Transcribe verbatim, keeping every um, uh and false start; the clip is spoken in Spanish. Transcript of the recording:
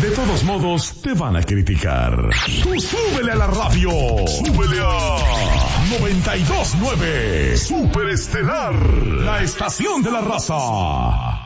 De todos modos, te van a criticar. Tú súbele a la radio. Súbele a noventa y dos punto nueve. Superestelar. La estación de la raza.